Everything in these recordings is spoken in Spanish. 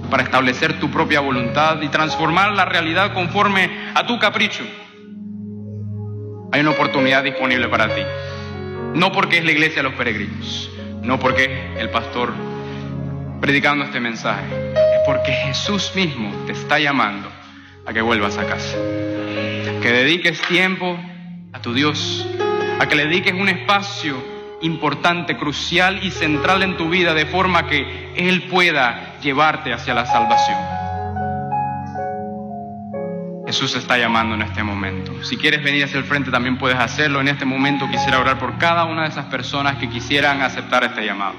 para establecer tu propia voluntad y transformar la realidad conforme a tu capricho. Hay una oportunidad disponible para ti. No porque es la iglesia de los peregrinos, no porque es el pastor predicando este mensaje, es porque Jesús mismo te está llamando a que vuelvas a casa, que dediques tiempo a tu Dios, a que le dediques un espacio importante, crucial y central en tu vida, de forma que Él pueda llevarte hacia la salvación. Jesús está llamando en este momento. Si quieres venir hacia el frente, también puedes hacerlo. En este momento quisiera orar por cada una de esas personas que quisieran aceptar este llamado.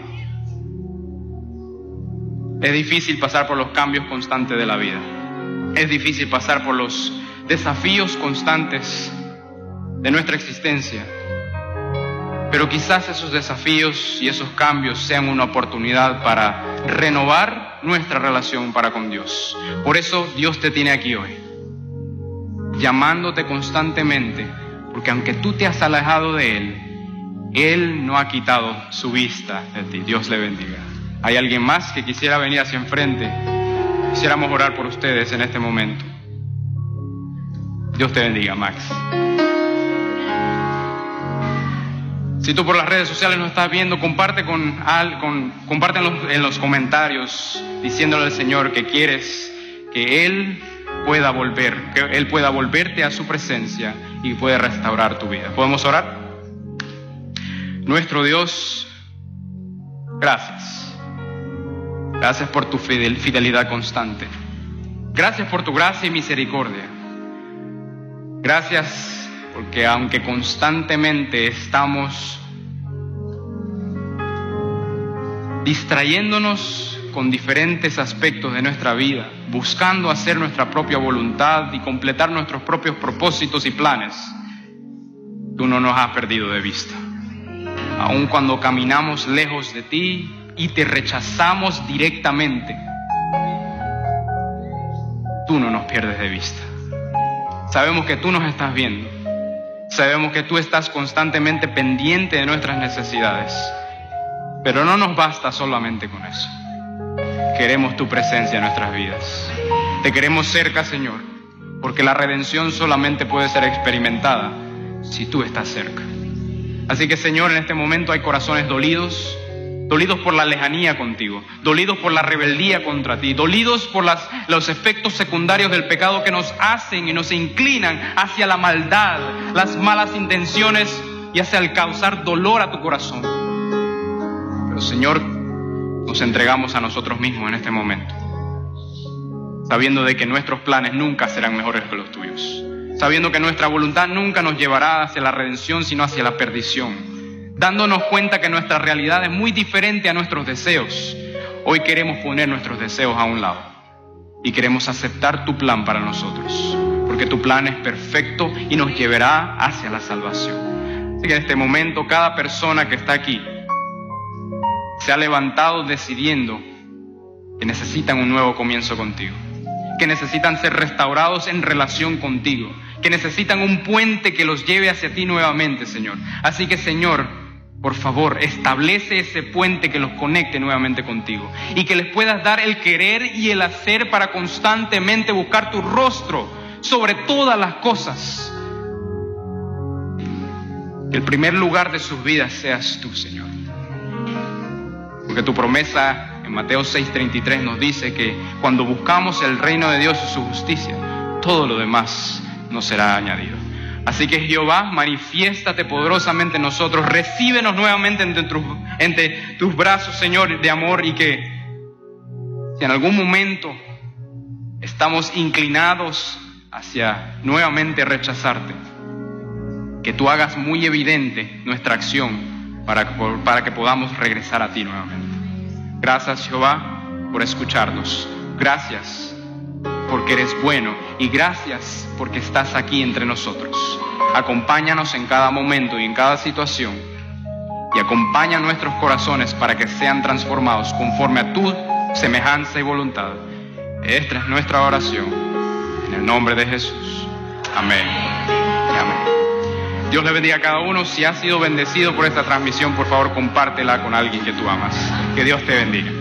Es difícil pasar por los cambios constantes de la vida. Es difícil pasar por los desafíos constantes de nuestra existencia. Pero quizás esos desafíos y esos cambios sean una oportunidad para renovar nuestra relación para con Dios. Por eso Dios te tiene aquí hoy, llamándote constantemente, porque aunque tú te has alejado de Él, Él no ha quitado su vista de ti. Dios le bendiga. ¿Hay alguien más que quisiera venir hacia enfrente? Quisiéramos orar por ustedes en este momento. Dios te bendiga, Max. Si tú por las redes sociales nos estás viendo, compártelo en los comentarios, diciéndole al Señor que quieres que Él pueda volverte a su presencia y pueda restaurar tu vida. ¿Podemos orar? Nuestro Dios, gracias. Gracias por tu fidelidad constante. Gracias por tu gracia y misericordia. Gracias porque aunque constantemente estamos distrayéndonos con diferentes aspectos de nuestra vida, buscando hacer nuestra propia voluntad y completar nuestros propios propósitos y planes, tú no nos has perdido de vista. Aun cuando caminamos lejos de ti y te rechazamos directamente, tú no nos pierdes de vista. Sabemos que tú nos estás viendo. Sabemos que tú estás constantemente pendiente de nuestras necesidades. Pero no nos basta solamente con eso. Queremos tu presencia en nuestras vidas. Te queremos cerca, Señor, porque la redención solamente puede ser experimentada si tú estás cerca. Así que, Señor, en este momento hay corazones dolidos por la lejanía contigo, dolidos por la rebeldía contra ti, dolidos por los efectos secundarios del pecado que nos hacen y nos inclinan hacia la maldad, las malas intenciones y hacia el causar dolor a tu corazón. Pero, Señor, nos entregamos a nosotros mismos en este momento, sabiendo de que nuestros planes nunca serán mejores que los tuyos, sabiendo que nuestra voluntad nunca nos llevará hacia la redención, sino hacia la perdición, dándonos cuenta que nuestra realidad es muy diferente a nuestros deseos. Hoy queremos poner nuestros deseos a un lado y queremos aceptar tu plan para nosotros, porque tu plan es perfecto y nos llevará hacia la salvación. Así que en este momento cada persona que está aquí se ha levantado decidiendo que necesitan un nuevo comienzo contigo, que necesitan ser restaurados en relación contigo, que necesitan un puente que los lleve hacia ti nuevamente, Señor. Así que, Señor, por favor, establece ese puente que los conecte nuevamente contigo y que les puedas dar el querer y el hacer para constantemente buscar tu rostro sobre todas las cosas. Que el primer lugar de sus vidas seas tú, Señor. Porque tu promesa en Mateo 6:33 nos dice que cuando buscamos el reino de Dios y su justicia, todo lo demás nos será añadido. Así que, Jehová, manifiéstate poderosamente en nosotros, recíbenos nuevamente entre tus brazos, Señor, de amor, y que si en algún momento estamos inclinados hacia nuevamente rechazarte, que tú hagas muy evidente nuestra acción para que podamos regresar a ti nuevamente. Gracias, Jehová, por escucharnos. Gracias porque eres bueno y gracias porque estás aquí entre nosotros. Acompáñanos en cada momento y en cada situación y acompaña nuestros corazones para que sean transformados conforme a tu semejanza y voluntad. Esta es nuestra oración en el nombre de Jesús. Amén y amén. Dios le bendiga a cada uno. Si has sido bendecido por esta transmisión, por favor compártela con alguien que tú amas. Que Dios te bendiga.